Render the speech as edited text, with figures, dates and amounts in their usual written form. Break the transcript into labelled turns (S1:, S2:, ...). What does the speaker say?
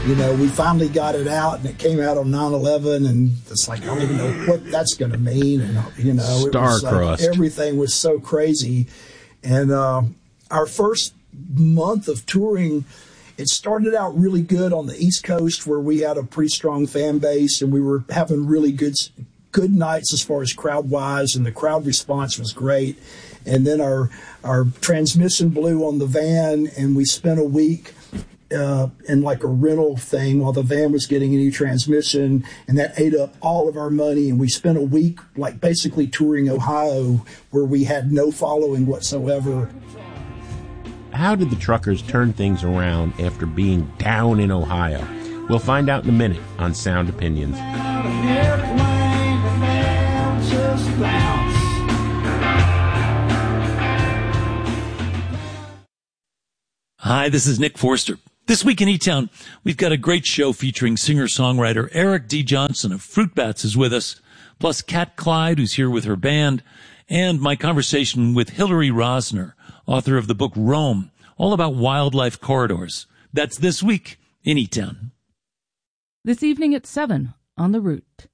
S1: We finally got it out, and it came out on 9/11, and it's like, I don't even know what that's going to mean. And, it was like, everything was so crazy. And our first month of touring, it started out really good on the East Coast, where we had a pretty strong fan base, and we were having really good nights as far as crowd-wise, and the crowd response was great. And then our transmission blew on the van, and we spent a week in like a rental thing while the van was getting a new transmission, and that ate up all of our money. And we spent a week like basically touring Ohio, where we had no following whatsoever.
S2: How did the Truckers turn things around after being down in Ohio? We'll find out in a minute on Sound Opinions.
S3: Hi, this is Nick Forster. This week in E-Town, we've got a great show featuring singer-songwriter Eric D. Johnson of Fruit Bats is with us, plus Kat Clyde, who's here with her band, and my conversation with Hillary Rosner, author of the book Rome, all about wildlife corridors. That's this week in E-Town.
S4: This evening at 7 on The Root.